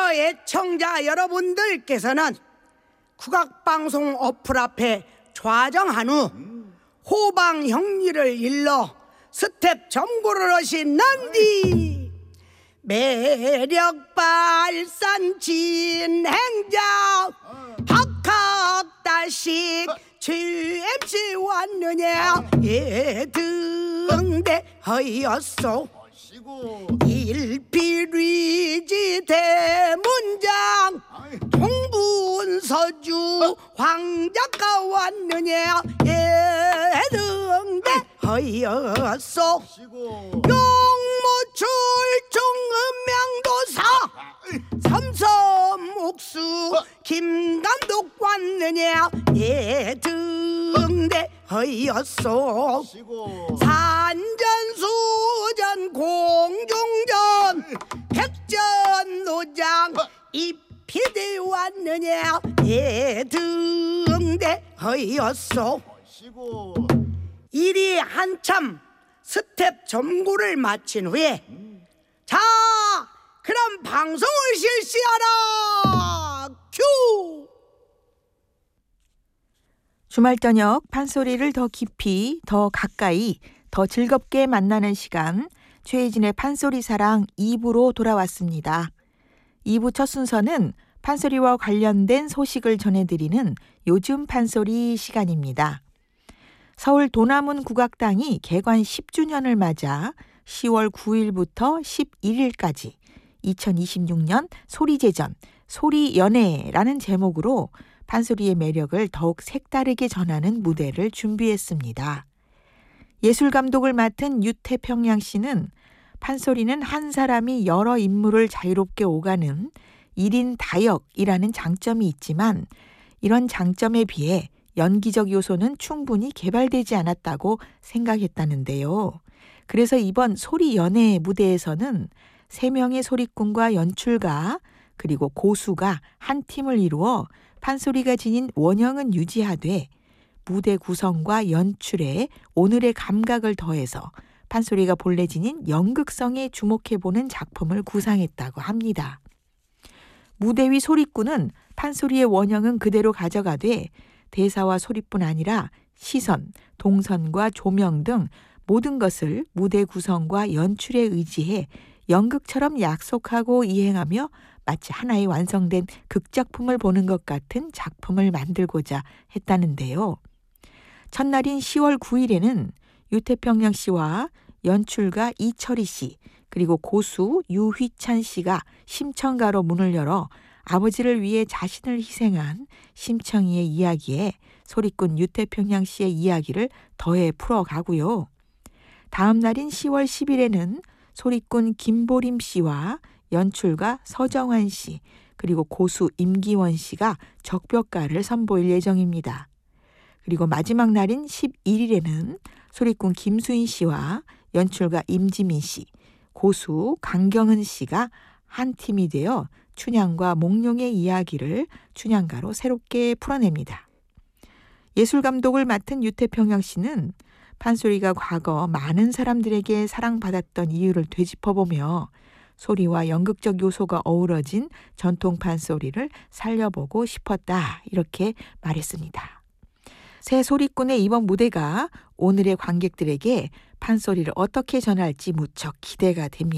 애청자 여러분들께서는 국악방송 어플 앞에 좌정한 후 호방 형리를 일러 스텝 점고를 하신 난디 매력 발산 진행자 박학다식 GMC 왔느냐 예등대하였소 일필위지 대문장 동분서주 황작가 왔느냐 예등대하였소 용모출중 음명도사 삼섬옥수 김감독 왔느냐 예등대하였소 산전수전 공중전 백전노장 이피대 왔느냐 예등대하였소 일이 한참 스텝 점고를 마친 후에 자 그럼 방송을 실시하라 큐. 주말 저녁 판소리를 더 깊이, 더 가까이, 더 즐겁게 만나는 시간 최혜진의 판소리 사랑 2부로 돌아왔습니다. 2부 첫 순서는 판소리와 관련된 소식을 전해드리는 요즘 판소리 시간입니다. 서울 도남문 국악당이 개관 10주년을 맞아 10월 9일부터 11일까지 2026년 소리제전, 소리연애라는 제목으로 판소리의 매력을 더욱 색다르게 전하는 무대를 준비했습니다. 예술감독을 맡은 유태평양 씨는 판소리는 한 사람이 여러 인물을 자유롭게 오가는 1인 다역이라는 장점이 있지만 이런 장점에 비해 연기적 요소는 충분히 개발되지 않았다고 생각했다는데요. 그래서 이번 소리연애 무대에서는 3명의 소리꾼과 연출가 그리고 고수가 한 팀을 이루어 판소리가 지닌 원형은 유지하되 무대 구성과 연출에 오늘의 감각을 더해서 판소리가 본래 지닌 연극성에 주목해보는 작품을 구상했다고 합니다. 무대 위 소리꾼은 판소리의 원형은 그대로 가져가되 대사와 소리뿐 아니라 시선, 동선과 조명 등 모든 것을 무대 구성과 연출에 의지해 연극처럼 약속하고 이행하며 마치 하나의 완성된 극작품을 보는 것 같은 작품을 만들고자 했다는데요. 첫날인 10월 9일에는 유태평양 씨와 연출가 이철희 씨 그리고 고수 유휘찬 씨가 심청가로 문을 열어 아버지를 위해 자신을 희생한 심청이의 이야기에 소리꾼 유태평양 씨의 이야기를 더해 풀어가고요. 다음 날인 10월 10일에는 소리꾼 김보림 씨와 연출가 서정환 씨 그리고 고수 임기원 씨가 적벽가를 선보일 예정입니다. 그리고 마지막 날인 11일에는 소리꾼 김수인 씨와 연출가 임지민 씨, 고수 강경은 씨가 한 팀이 되어 춘향과 몽룡의 이야기를 춘향가로 새롭게 풀어냅니다. 예술감독을 맡은 유태평양 씨는 판소리가 과거 많은 사람들에게 사랑받았던 이유를 되짚어보며 소리와 연극적 요소가 어우러진 전통 판소리를 살려보고 싶었다 이렇게 말했습니다. 새 소리꾼의 이번 무대가 오늘의 관객들에게 판소리를 어떻게 전할지 무척 기대가 됩니다.